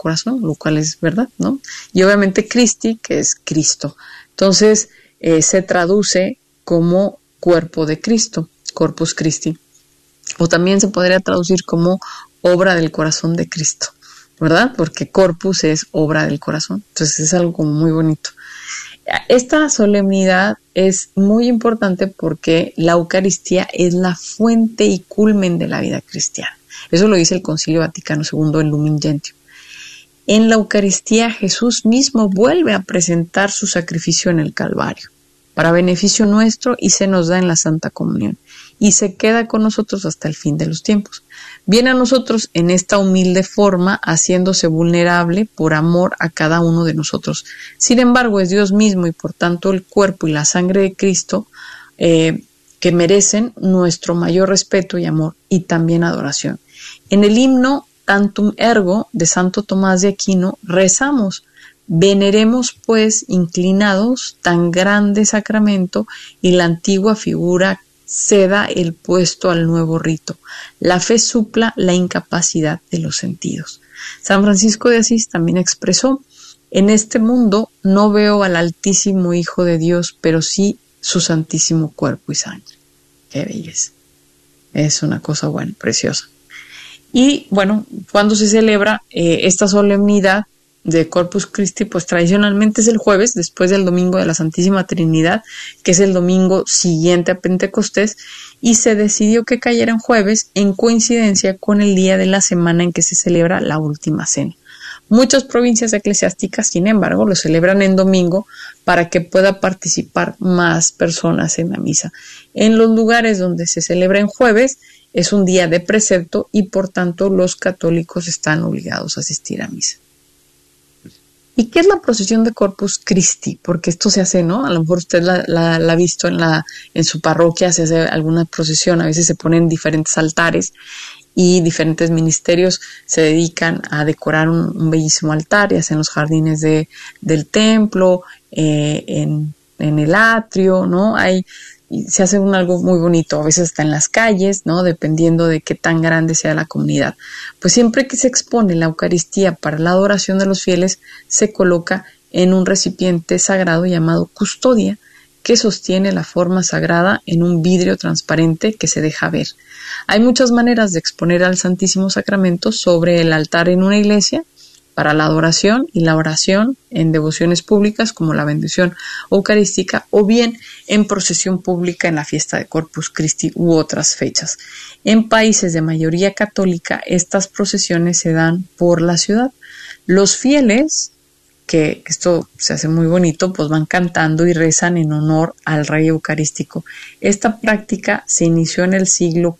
corazón, lo cual es verdad, ¿no? Y obviamente Christi, que es Cristo. Entonces, se traduce como cuerpo de Cristo, Corpus Christi. O también se podría traducir como obra del corazón de Cristo, ¿verdad? Porque corpus es obra del corazón. Entonces es algo como muy bonito. Esta solemnidad es muy importante porque la Eucaristía es la fuente y culmen de la vida cristiana. Eso lo dice el Concilio Vaticano II, el Lumen Gentium. En la Eucaristía Jesús mismo vuelve a presentar su sacrificio en el Calvario para beneficio nuestro y se nos da en la Santa Comunión y se queda con nosotros hasta el fin de los tiempos. Viene a nosotros en esta humilde forma, haciéndose vulnerable por amor a cada uno de nosotros. Sin embargo, es Dios mismo y por tanto el cuerpo y la sangre de Cristo que merecen nuestro mayor respeto y amor y también adoración. En el himno Tantum Ergo de Santo Tomás de Aquino rezamos: veneremos pues inclinados tan grande sacramento y la antigua figura ceda el puesto al nuevo rito. La fe supla la incapacidad de los sentidos. San Francisco de Asís también expresó: en este mundo no veo al Altísimo Hijo de Dios, pero sí su santísimo cuerpo y sangre. Qué belleza. Es una cosa buena, preciosa. Y bueno, cuando se celebra esta solemnidad de Corpus Christi, pues tradicionalmente es el jueves, después del domingo de la Santísima Trinidad, que es el domingo siguiente a Pentecostés, y se decidió que cayera en jueves en coincidencia con el día de la semana en que se celebra la Última Cena. Muchas provincias eclesiásticas, sin embargo, lo celebran en domingo para que pueda participar más personas en la misa. En los lugares donde se celebra en jueves es un día de precepto y por tanto los católicos están obligados a asistir a misa. ¿Y qué es la procesión de Corpus Christi? Porque esto se hace, ¿no? A lo mejor usted la ha visto en su parroquia, se hace alguna procesión, a veces se ponen diferentes altares y diferentes ministerios se dedican a decorar un bellísimo altar, ya sea en los jardines del templo, en el atrio, ¿no? Se hace algo muy bonito, a veces está en las calles, ¿no? Dependiendo de qué tan grande sea la comunidad. Pues siempre que se expone la Eucaristía para la adoración de los fieles, se coloca en un recipiente sagrado llamado custodia, que sostiene la forma sagrada en un vidrio transparente que se deja ver. Hay muchas maneras de exponer al Santísimo Sacramento sobre el altar en una iglesia, para la adoración y la oración en devociones públicas como la bendición eucarística o bien en procesión pública en la fiesta de Corpus Christi u otras fechas. En países de mayoría católica estas procesiones se dan por la ciudad. Los fieles, que esto se hace muy bonito, pues van cantando y rezan en honor al Rey Eucarístico. Esta práctica se inició en el siglo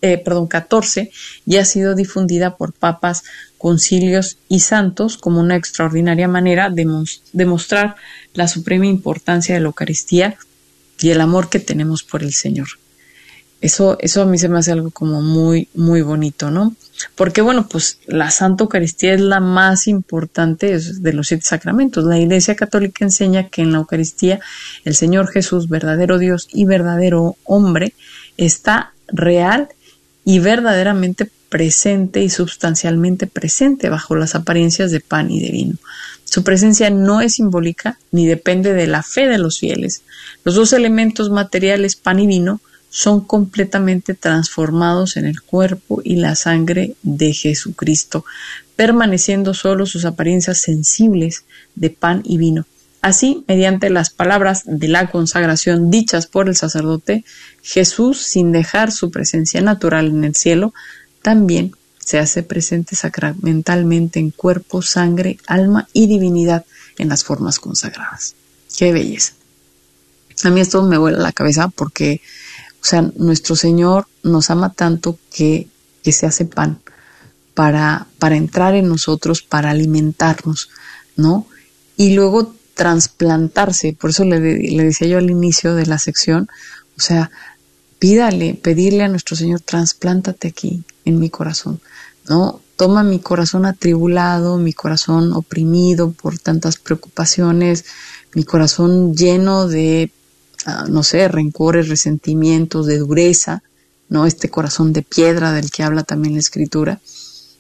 XIV y ha sido difundida por papas, concilios y santos como una extraordinaria manera de mostrar la suprema importancia de la Eucaristía y el amor que tenemos por el Señor. Eso a mí se me hace algo como muy, muy bonito, ¿no? Porque bueno, pues la Santa Eucaristía es la más importante de los 7 sacramentos. La Iglesia Católica enseña que en la Eucaristía el Señor Jesús, verdadero Dios y verdadero hombre, está real y verdaderamente presente y sustancialmente presente bajo las apariencias de pan y de vino. Su presencia no es simbólica ni depende de la fe de los fieles. Los dos elementos materiales, pan y vino, son completamente transformados en el cuerpo y la sangre de Jesucristo, permaneciendo solo sus apariencias sensibles de pan y vino. Así, mediante las palabras de la consagración dichas por el sacerdote, Jesús, sin dejar su presencia natural en el cielo, también se hace presente sacramentalmente en cuerpo, sangre, alma y divinidad en las formas consagradas. ¡Qué belleza! A mí esto me vuela la cabeza porque, o sea, nuestro Señor nos ama tanto que se hace pan para entrar en nosotros, para alimentarnos, ¿no? Y luego trasplantarse. Por eso le decía yo al inicio de la sección, o sea, pedirle a nuestro Señor, trasplántate aquí en mi corazón, ¿no? Toma mi corazón atribulado, mi corazón oprimido por tantas preocupaciones, mi corazón lleno de, rencores, resentimientos, de dureza, ¿no? Este corazón de piedra del que habla también la Escritura.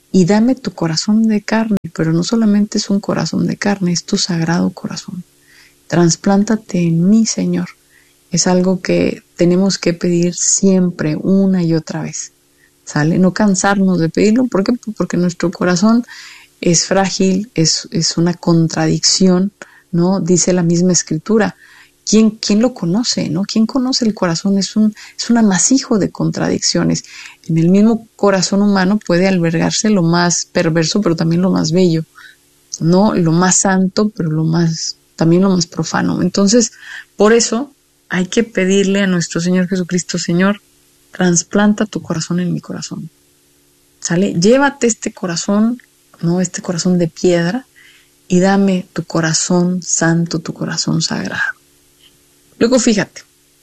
y dame tu corazón de carne, pero no solamente es un corazón de carne, es tu sagrado corazón. Trasplántate en mí, Señor. Es algo que tenemos que pedir siempre, una y otra vez. ¿Sale? No cansarnos de pedirlo. ¿Por qué? Porque nuestro corazón es frágil, es una contradicción, ¿no? Dice la misma Escritura. ¿Quién lo conoce, no? ¿Quién conoce el corazón? Es un amasijo de contradicciones. En el mismo corazón humano puede albergarse lo más perverso, pero también lo más bello, ¿no? Lo más santo, pero también lo más profano. Entonces, por eso hay que pedirle a nuestro Señor Jesucristo: Señor, trasplanta tu corazón en mi corazón. ¿Sale? Llévate este corazón, ¿no? Este corazón de piedra, y dame tu corazón santo, tu corazón sagrado. Luego, fíjate,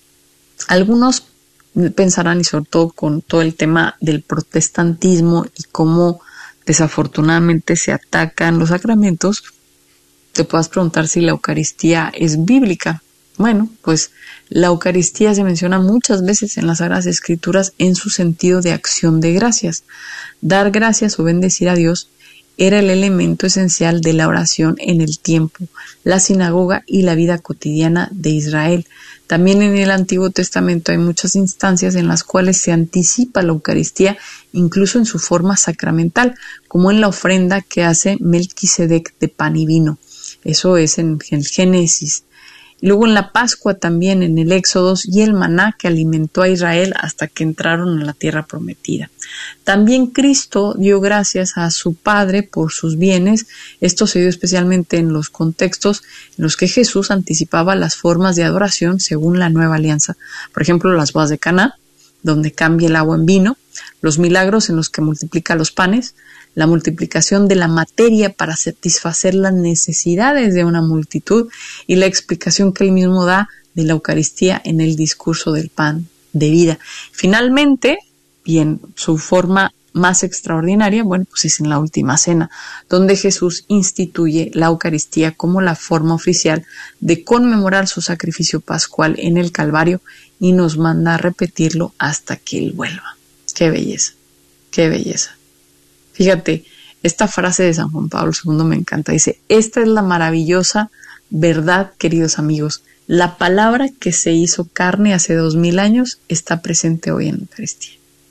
algunos pensarán, y sobre todo con todo el tema del protestantismo y cómo desafortunadamente se atacan los sacramentos, te puedas preguntar si la Eucaristía es bíblica. Bueno, pues la Eucaristía se menciona muchas veces en las Sagradas Escrituras en su sentido de acción de gracias. Dar gracias o bendecir a Dios era el elemento esencial de la oración en el templo, la sinagoga y la vida cotidiana de Israel. También en el Antiguo Testamento hay muchas instancias en las cuales se anticipa la Eucaristía, incluso en su forma sacramental, como en la ofrenda que hace Melquisedec de pan y vino. Eso es en el Génesis. Luego en la Pascua también, en el Éxodo, y el maná que alimentó a Israel hasta que entraron a la tierra prometida. También Cristo dio gracias a su Padre por sus bienes. Esto se dio especialmente en los contextos en los que Jesús anticipaba las formas de adoración según la nueva alianza. Por ejemplo, las bodas de Caná, donde cambia el agua en vino, los milagros en los que multiplica los panes, la multiplicación de la materia para satisfacer las necesidades de una multitud y la explicación que él mismo da de la Eucaristía en el discurso del pan de vida. Finalmente, y en su forma más extraordinaria, bueno, pues es en la Última Cena, donde Jesús instituye la Eucaristía como la forma oficial de conmemorar su sacrificio pascual en el Calvario y nos manda a repetirlo hasta que Él vuelva. ¡Qué belleza! ¡Qué belleza! Fíjate, esta frase de San Juan Pablo II me encanta. Dice: esta es la maravillosa verdad, queridos amigos. La palabra que se hizo carne hace 2000 años está presente hoy en la Eucaristía.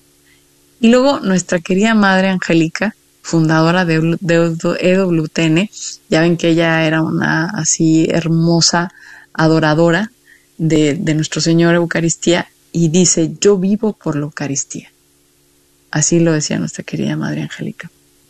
Y luego nuestra querida Madre Angélica, fundadora de EWTN, ya ven que ella era una así hermosa adoradora de nuestro Señor Eucaristía, y dice: yo vivo por la Eucaristía. Así lo decía nuestra querida Madre Angélica.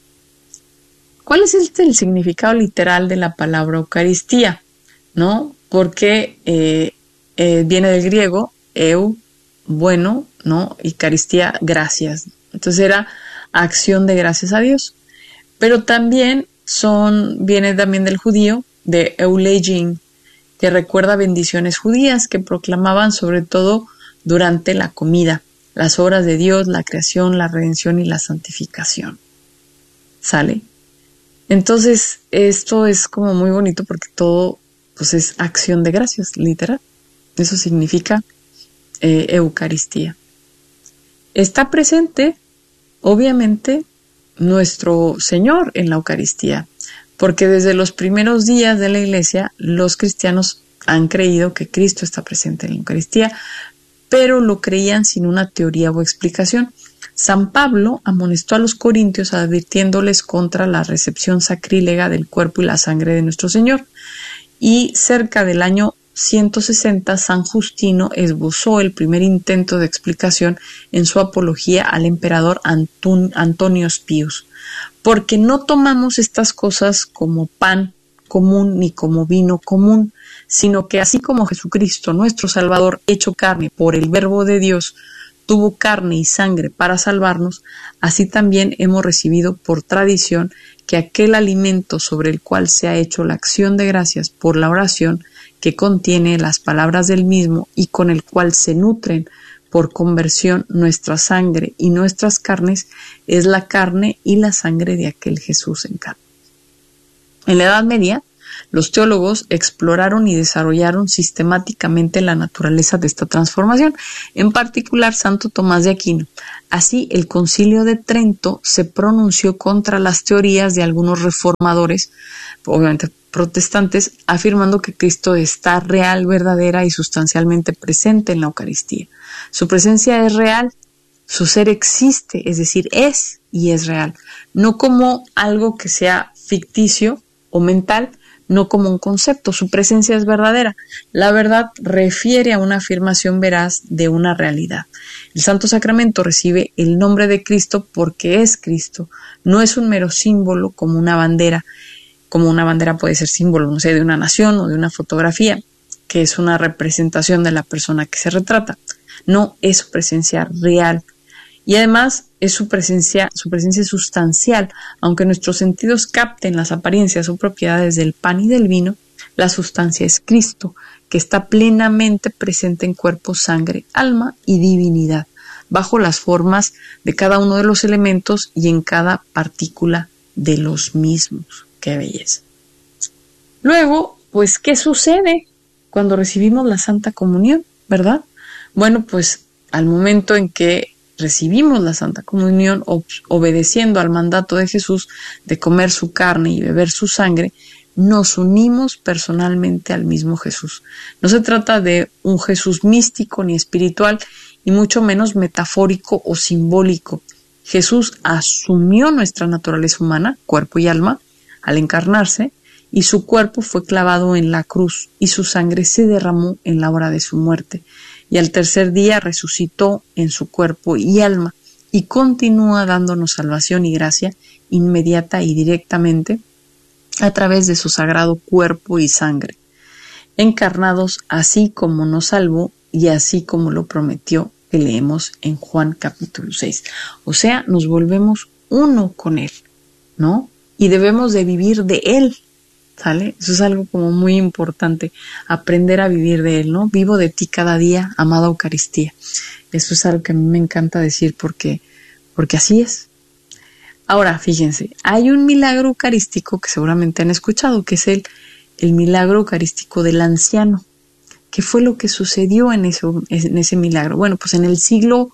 ¿Cuál es el significado literal de la palabra Eucaristía? ¿No? Porque viene del griego, eu, bueno, ¿no? Y Eucaristía, gracias. Entonces era acción de gracias a Dios. Pero también viene también del judío, de eulegin, que recuerda bendiciones judías que proclamaban sobre todo durante la comida, las obras de Dios, la creación, la redención y la santificación. ¿Sale? Entonces, esto es como muy bonito porque todo pues es acción de gracias, literal. Eso significa Eucaristía. Está presente, obviamente, nuestro Señor en la Eucaristía, porque desde los primeros días de la Iglesia, los cristianos han creído que Cristo está presente en la Eucaristía, pero lo creían sin una teoría o explicación. San Pablo amonestó a los corintios advirtiéndoles contra la recepción sacrílega del cuerpo y la sangre de nuestro Señor. Y cerca del año 160, San Justino esbozó el primer intento de explicación en su apología al emperador Antonio Pius. Porque no tomamos estas cosas como pan común ni como vino común, sino que así como Jesucristo, nuestro Salvador, hecho carne por el Verbo de Dios, tuvo carne y sangre para salvarnos, así también hemos recibido por tradición que aquel alimento sobre el cual se ha hecho la acción de gracias por la oración, que contiene las palabras del mismo y con el cual se nutren por conversión nuestra sangre y nuestras carnes, es la carne y la sangre de aquel Jesús en carne. En la Edad Media, Los teólogos exploraron y desarrollaron sistemáticamente la naturaleza de esta transformación, en particular Santo Tomás de Aquino. Así, el Concilio de Trento se pronunció contra las teorías de algunos reformadores, obviamente protestantes, afirmando que Cristo está real, verdadera y sustancialmente presente en la Eucaristía. Su presencia es real, su ser existe, es decir, es y es real, no como algo que sea ficticio o mental, no como un concepto. Su presencia es verdadera. La verdad refiere a una afirmación veraz de una realidad. El Santo Sacramento recibe el nombre de Cristo porque es Cristo, no es un mero símbolo como una bandera. Como una bandera puede ser símbolo, no sé, de una nación o de una fotografía, que es una representación de la persona que se retrata. No, es su presencia real. Y además es su presencia sustancial. Aunque nuestros sentidos capten las apariencias o propiedades del pan y del vino, la sustancia es Cristo, que está plenamente presente en cuerpo, sangre, alma y divinidad, bajo las formas de cada uno de los elementos y en cada partícula de los mismos. ¡Qué belleza! Luego, pues, ¿qué sucede cuando recibimos la Santa Comunión, verdad? Bueno, pues, al momento en que recibimos la Santa Comunión, obedeciendo al mandato de Jesús de comer su carne y beber su sangre, nos unimos personalmente al mismo Jesús. No se trata de un Jesús místico ni espiritual, y mucho menos metafórico o simbólico. Jesús asumió nuestra naturaleza humana, cuerpo y alma, al encarnarse, y su cuerpo fue clavado en la cruz, y su sangre se derramó en la hora de su muerte. Y al tercer día resucitó en su cuerpo y alma, y continúa dándonos salvación y gracia inmediata y directamente a través de su sagrado cuerpo y sangre, encarnados así como nos salvó y así como lo prometió, que leemos en Juan capítulo 6. O sea, nos volvemos uno con Él, ¿no? Y debemos de vivir de Él, ¿sale? Eso es algo como muy importante, aprender a vivir de Él, ¿no? Vivo de ti cada día, amada Eucaristía. Eso es algo que a mí me encanta decir porque así es. Ahora, fíjense, hay un milagro eucarístico que seguramente han escuchado, que es el milagro eucarístico del anciano. ¿Qué fue lo que sucedió en ese milagro? Bueno, pues en el siglo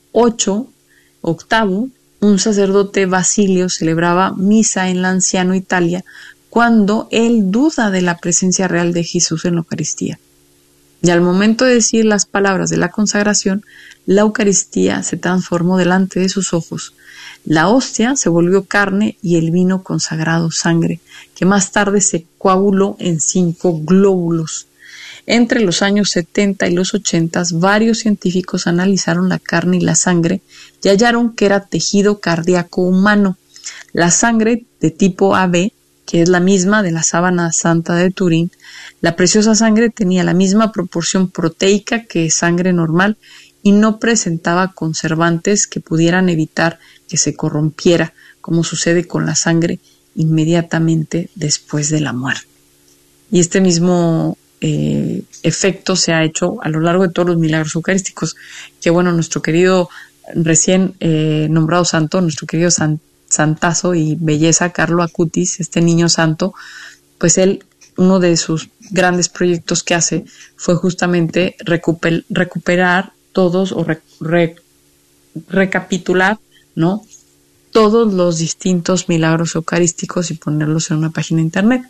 VIII, un sacerdote Basilio celebraba misa en la anciano Italia cuando él duda de la presencia real de Jesús en la Eucaristía. Y al momento de decir las palabras de la consagración, la Eucaristía se transformó delante de sus ojos. La hostia se volvió carne y el vino consagrado sangre, que más tarde se coaguló en 5 glóbulos. Entre los años 70 y los 80, varios científicos analizaron la carne y la sangre y hallaron que era tejido cardíaco humano. La sangre de tipo AB, que es la misma de la sábana santa de Turín, la preciosa sangre tenía la misma proporción proteica que sangre normal y no presentaba conservantes que pudieran evitar que se corrompiera, como sucede con la sangre inmediatamente después de la muerte. Y este mismo efecto se ha hecho a lo largo de todos los milagros eucarísticos, que bueno, nuestro querido recién nombrado santo, nuestro querido santazo y belleza Carlo Acutis, este niño santo, pues él, uno de sus grandes proyectos que hace fue justamente recuperar todos o recapitular, ¿no?, todos los distintos milagros eucarísticos y ponerlos en una página de internet.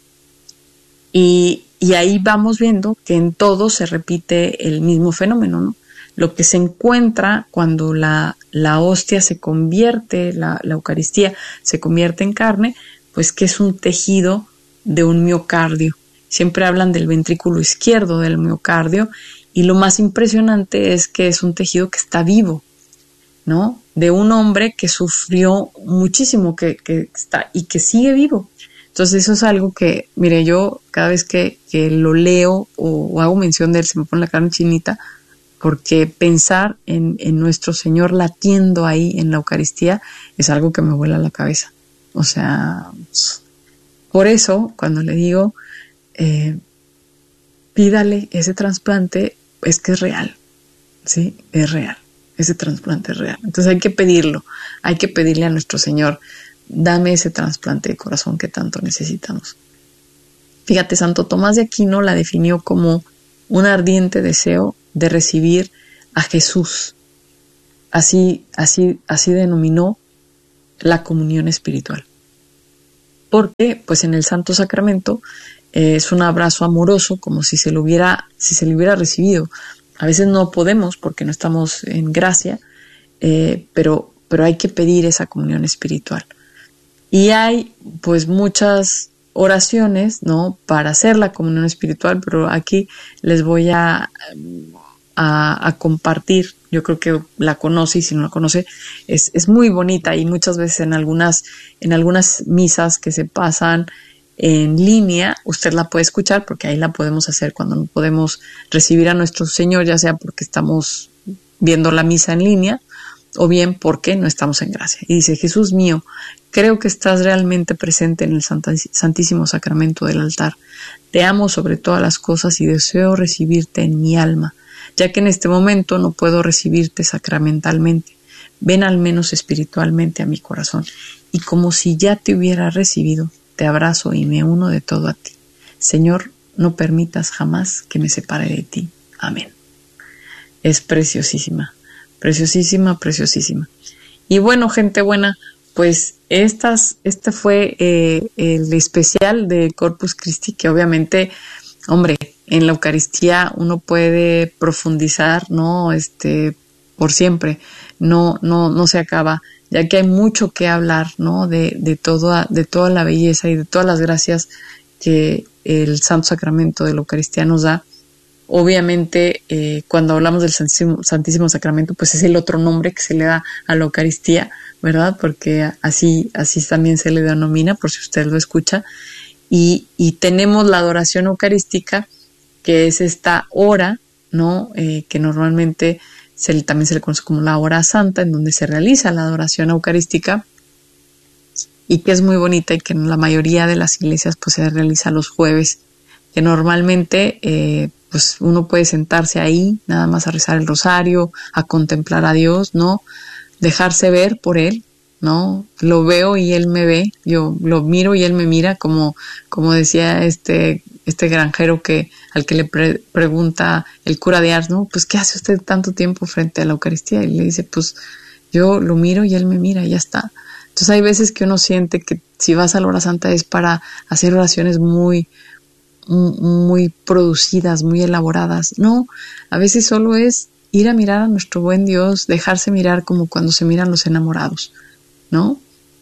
Y ahí vamos viendo que en todo se repite el mismo fenómeno, ¿no? Lo que se encuentra cuando la hostia se convierte, la Eucaristía se convierte en carne, pues que es un tejido de un miocardio. Siempre hablan del ventrículo izquierdo del miocardio y lo más impresionante es que es un tejido que está vivo, ¿no? De un hombre que sufrió muchísimo, que está y que sigue vivo. Entonces eso es algo que, mire, yo cada vez que lo leo o hago mención de él se me pone la carne chinita, porque pensar en nuestro Señor latiendo ahí en la Eucaristía es algo que me vuela la cabeza. O sea, por eso cuando le digo pídale ese trasplante, es que es real, ¿sí? Es real, ese trasplante es real. Entonces hay que pedirlo, hay que pedirle a nuestro Señor, dame ese trasplante de corazón que tanto necesitamos. Fíjate, Santo Tomás de Aquino la definió como un ardiente deseo de recibir a Jesús. Así denominó la comunión espiritual. Porque, pues en el Santo Sacramento es un abrazo amoroso, como si se le hubiera recibido. A veces no podemos porque no estamos en gracia, pero hay que pedir esa comunión espiritual. Y hay pues muchas oraciones, ¿no?, para hacer la comunión espiritual, pero aquí les voy a compartir. Yo creo que la conoce, y si no la conoce, es muy bonita, y muchas veces en algunas misas que se pasan en línea, usted la puede escuchar, porque ahí la podemos hacer cuando no podemos recibir a nuestro Señor, ya sea porque estamos viendo la misa en línea, o bien porque no estamos en gracia. Y dice: Jesús mío, creo que estás realmente presente en el Santísimo Sacramento del altar. Te amo sobre todas las cosas y deseo recibirte en mi alma, ya que en este momento no puedo recibirte sacramentalmente. Ven al menos espiritualmente a mi corazón, y como si ya te hubiera recibido, te abrazo y me uno de todo a ti. Señor, no permitas jamás que me separe de ti. Amén. Es preciosísima, preciosísima, preciosísima. Y bueno, gente buena, pues este fue el especial de Corpus Christi, que obviamente, hombre, en la Eucaristía uno puede profundizar, ¿no? Por siempre, no se acaba, ya que hay mucho que hablar, ¿no? De toda la belleza y de todas las gracias que el Santo Sacramento de la Eucaristía nos da. Obviamente, cuando hablamos del Santísimo Sacramento, pues es el otro nombre que se le da a la Eucaristía, ¿verdad? Porque así también se le denomina, por si usted lo escucha. Y tenemos la adoración eucarística, que es esta hora, ¿no? Que normalmente también se le conoce como la hora santa, en donde se realiza la adoración eucarística, y que es muy bonita, y que en la mayoría de las iglesias pues se realiza los jueves, que normalmente pues uno puede sentarse ahí nada más a rezar el rosario, a contemplar a Dios, ¿no? Dejarse ver por Él, ¿no? Lo veo y Él me ve, yo lo miro y Él me mira, como decía este granjero al que le pregunta el cura de Ars, ¿no? Pues, ¿qué hace usted tanto tiempo frente a la Eucaristía? Y le dice, pues, yo lo miro y Él me mira, y ya está. Entonces hay veces que uno siente que si vas a la hora santa es para hacer oraciones muy producidas, muy elaboradas. No, a veces solo es ir a mirar a nuestro buen Dios, dejarse mirar como cuando se miran los enamorados, ¿no?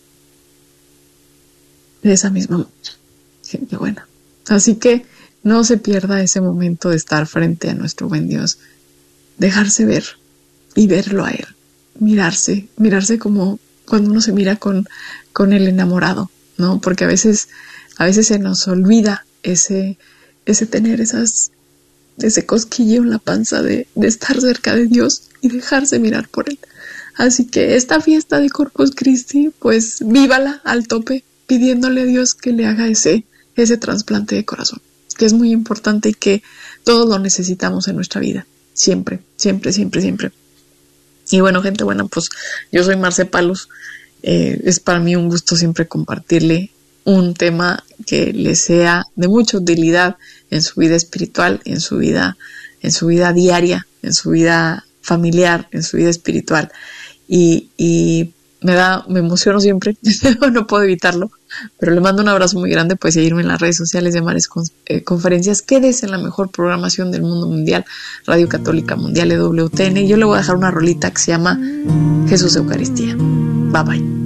De esa misma gente buena. Así que no se pierda ese momento de estar frente a nuestro buen Dios, dejarse ver y verlo a Él, mirarse como cuando uno se mira con el enamorado, ¿no? Porque a veces se nos olvida ese tener ese cosquilleo en la panza de estar cerca de Dios y dejarse mirar por Él. Así que esta fiesta de Corpus Christi, pues vívala al tope, pidiéndole a Dios que le haga ese trasplante de corazón, que es muy importante y que todos lo necesitamos en nuestra vida, siempre, siempre, siempre, siempre. Y bueno, gente buena, pues yo soy Marce Palos. Es para mí un gusto siempre compartirle un tema que le sea de mucha utilidad en su vida espiritual, en su vida diaria, en su vida familiar, en su vida espiritual. Y me emociono siempre, no puedo evitarlo, pero le mando un abrazo muy grande. Puede seguirme en las redes sociales de Mares Conferencias. Quédese en la mejor programación del mundo mundial, Radio Católica Mundial, EWTN. Yo le voy a dejar una rolita que se llama Jesús Eucaristía. Bye bye.